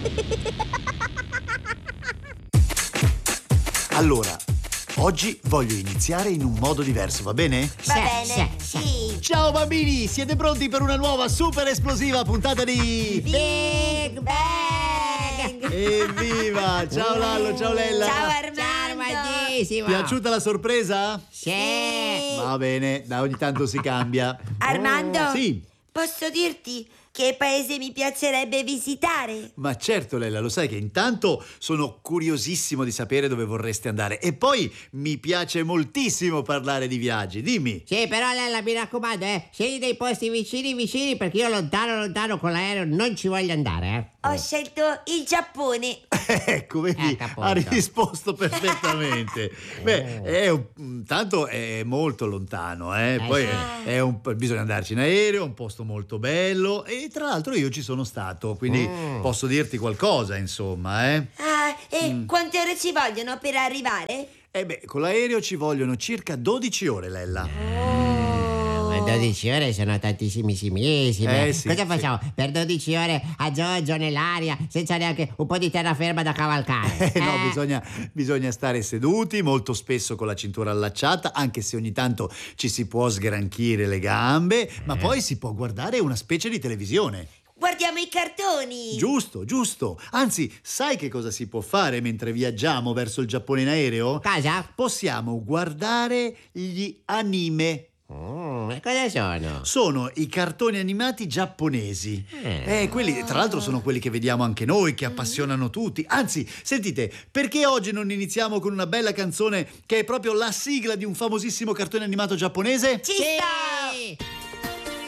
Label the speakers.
Speaker 1: Allora, oggi voglio iniziare in un modo diverso, va bene?
Speaker 2: Va bene, sì.
Speaker 1: Ciao bambini, siete pronti per una nuova super esplosiva puntata di...
Speaker 2: Big Bang!
Speaker 1: Evviva! Ciao Lallo, ciao Lella!
Speaker 2: Ciao
Speaker 3: Ciao,
Speaker 2: Armando!
Speaker 3: Armandissimo!
Speaker 1: Piaciuta la sorpresa?
Speaker 3: Sì!
Speaker 1: Va bene, da ogni tanto si cambia.
Speaker 2: Armando,
Speaker 1: Sì,
Speaker 2: posso dirti che paese mi piacerebbe visitare?
Speaker 1: ma certo Lella, lo sai che intanto sono curiosissimo di sapere dove vorreste andare e poi mi piace moltissimo parlare di viaggi, dimmi.
Speaker 3: Sì, però Lella, mi raccomando, scegli dei posti vicini perché io lontano con l'aereo non ci voglio andare,
Speaker 2: Ho scelto il Giappone.
Speaker 1: Ecco, vedi,
Speaker 3: Appunto.
Speaker 1: ha risposto perfettamente. Beh, tanto è molto lontano, poi
Speaker 3: sì.
Speaker 1: bisogna andarci in aereo, è un posto molto bello e tra l'altro io ci sono stato, quindi posso dirti qualcosa, insomma,
Speaker 2: Ah, e quante ore ci vogliono per arrivare?
Speaker 1: Con l'aereo ci vogliono circa 12 ore, Lella.
Speaker 3: Ma 12 ore sono tantissimissime.
Speaker 1: Sì,
Speaker 3: Cosa
Speaker 1: sì.
Speaker 3: facciamo? Per 12 ore a Giorgio nell'aria senza neanche un po' di terraferma da cavalcare?
Speaker 1: No, bisogna stare seduti, molto spesso con la cintura allacciata, anche se ogni tanto ci si può sgranchire le gambe, ma poi si può guardare una specie di televisione.
Speaker 2: Guardiamo i cartoni.
Speaker 1: Giusto, giusto. Anzi, sai che cosa si può fare mentre viaggiamo verso il Giappone in aereo?
Speaker 3: Cosa?
Speaker 1: Possiamo guardare gli anime.
Speaker 3: E cosa sono?
Speaker 1: Sono i cartoni animati giapponesi. Quelli, tra l'altro, sono quelli che vediamo anche noi, che appassionano tutti. Anzi, sentite, perché oggi non iniziamo con una bella canzone che è proprio la sigla di un famosissimo cartone animato giapponese?
Speaker 2: Ci sta!